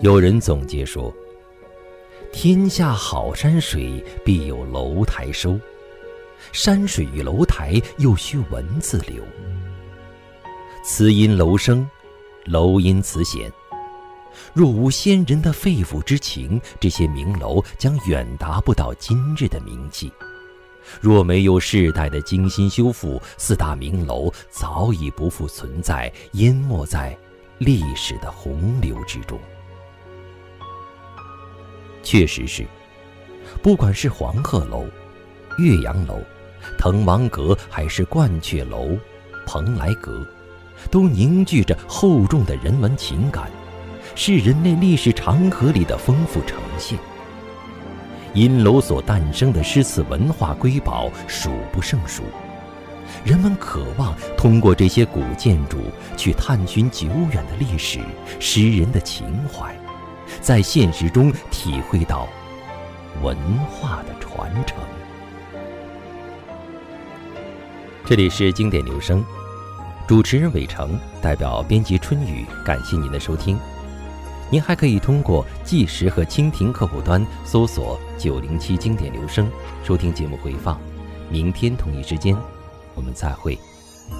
有人总结说，天下好山水，必有楼台收。山水与楼台，又须文字流。词因楼生，楼因词显。若无先人的肺腑之情，这些名楼将远达不到今日的名气。若没有世代的精心修复，四大名楼早已不复存在，淹没在历史的洪流之中。确实是，不管是黄鹤楼、岳阳楼、滕王阁，还是鹳雀楼、蓬莱阁，都凝聚着厚重的人文情感，是人类历史长河里的丰富呈现。因楼所诞生的诗词文化瑰宝数不胜数，人们渴望通过这些古建筑去探寻久远的历史、诗人的情怀，在现实中体会到文化的传承。这里是经典留声，主持人伟成，代表编辑春雨，感谢您的收听。您还可以通过纪实和蜻蜓客户端搜索907经典留声，收听节目回放。明天同一时间，我们再会。